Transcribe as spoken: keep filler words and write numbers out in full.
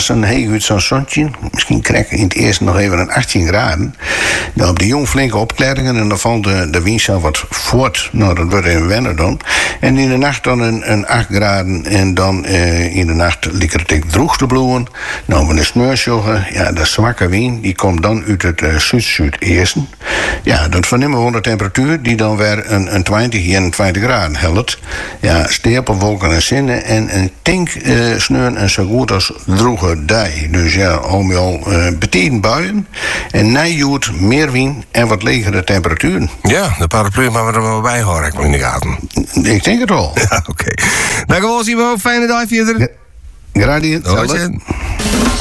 was een heel goed zo'n zonnetje. Misschien krijg ik in het eerste nog even een achttien graden. Nou, op die jong flinke opklaringen en dan valt de, de wind zo wat voort. Nou, dat wordt even wennen dan. En in de nacht dan een, een acht graden en dan uh, in de nacht liep het ik droeg te bloeien. Nou, met een sneeuwsjoggen, ja, de zwakke wind, die komt dan uit het uh, zuid-zuidesten. Ja, dat vernemen we de temperatuur, die dan weer een, een twintig, eenentwintig graden helpt. Ja, stapelwolken en zinnen en een tank uh, sneeuw en zo goed als droege dij. Dus ja, al met al uh, betiden buien. En najoet meer wind en wat legere temperaturen. Ja, de paraplu maar we er wel bij horen, ik in de gaten. Ik denk het wel. Ja, oké. Okay. Dankjewel, Simo. Fijne dag verder. Graag.